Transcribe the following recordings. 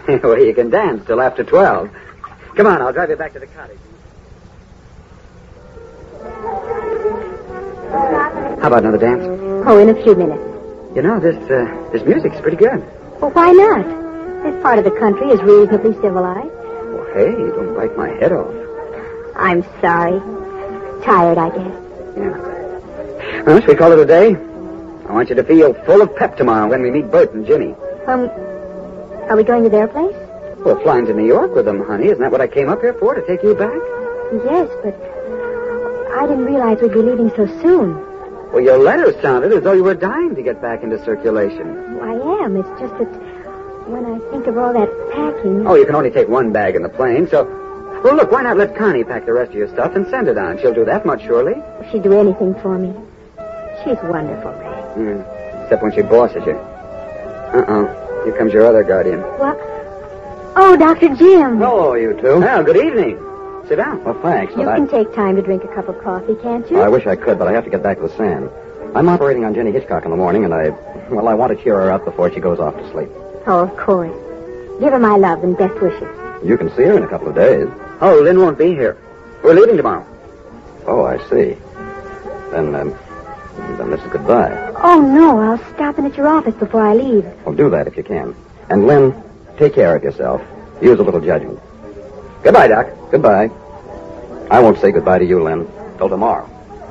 Well, you can dance till after 12. Come on, I'll drive you back to the cottage. How about another dance? Oh, in a few minutes. You know, this music's pretty good. Well, why not? This part of the country is reasonably civilized. Well, hey, don't bite my head off. I'm sorry. Tired, I guess. Yeah. Well, should we call it a day? I want you to feel full of pep tomorrow when we meet Bert and Jimmy. Are we going to their place? Well, flying to New York with them, honey. Isn't that what I came up here for, to take you back? Yes, but I didn't realize we'd be leaving so soon. Well, your letter sounded as though you were dying to get back into circulation. Well, I am. It's just that when I think of all that packing... Oh, you can only take one bag in the plane, so... Well, look, why not let Connie pack the rest of your stuff and send it on? She'll do that much, surely. She'd do anything for me. She's wonderful, Ray. Except when she bosses you. Uh-oh. Here comes your other guardian. What? Oh, Dr. Jim. Hello, you two. Well, good evening. Sit down. Well, thanks, You but can take time to drink a cup of coffee, can't you? Well, I wish I could, but I have to get back to the sand. I'm operating on Jenny Hitchcock in the morning, and I want to cheer her up before she goes off to sleep. Oh, of course. Give her my love and best wishes. You can see her in a couple of days. Oh, Lynn won't be here. We're leaving tomorrow. Oh, I see. Then this is goodbye. Oh, no, I'll stop in at your office before I leave. Well, do that if you can. And, Lynn, take care of yourself. Use a little judgment. Goodbye, Doc. Goodbye. I won't say goodbye to you, Lynn, till tomorrow.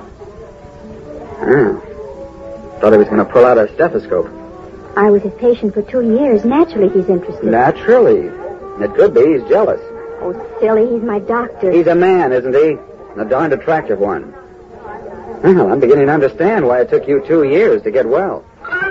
Thought he was going to pull out a stethoscope. I was his patient for 2 years. Naturally, he's interested. Naturally. It could be. He's jealous. Oh, silly. He's my doctor. He's a man, isn't he? And a darned attractive one. Well, I'm beginning to understand why it took you 2 years to get well.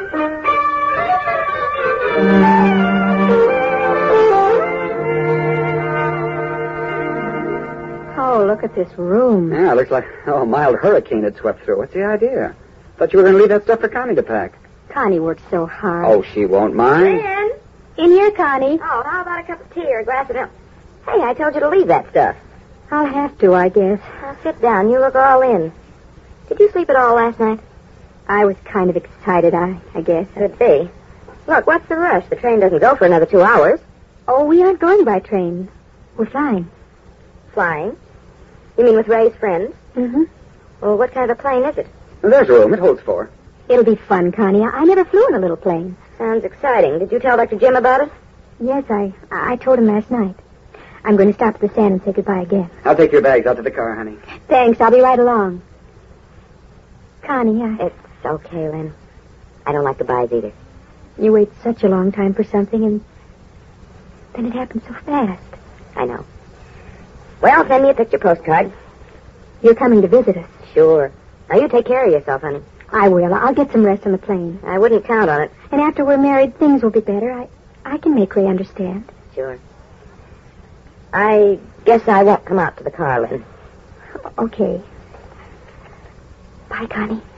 Oh, look at this room. Yeah, it looks like a mild hurricane had swept through. What's the idea? Thought you were going to leave that stuff for Connie to pack. Connie works so hard. Oh, she won't mind. Lynn? In here, Connie. Oh, how about a cup of tea or a glass of milk? Hey, I told you to leave that stuff. I'll have to, I guess. Now, sit down. You look all in. Did you sleep at all last night? I was kind of excited, I guess. Could be. Look, what's the rush? The train doesn't go for another 2 hours. Oh, we aren't going by train. We're flying. Flying? You mean with Ray's friends? Mm-hmm. Well, what kind of a plane is it? There's room. It holds 4. It'll be fun, Connie. I never flew in a little plane. Sounds exciting. Did you tell Dr. Jim about it? Yes, I told him last night. I'm going to stop at the stand and say goodbye again. I'll take your bags out to the car, honey. Thanks. I'll be right along. Connie, It's okay, Lynn. I don't like goodbyes either. You wait such a long time for something, and then it happens so fast. I know. Well, send me a picture postcard. You're coming to visit us. Sure. Now, you take care of yourself, honey. I will. I'll get some rest on the plane. I wouldn't count on it. And after we're married, things will be better. I can make Ray understand. Sure. I guess I won't come out to the car, Lynn. Okay. Bye, Connie.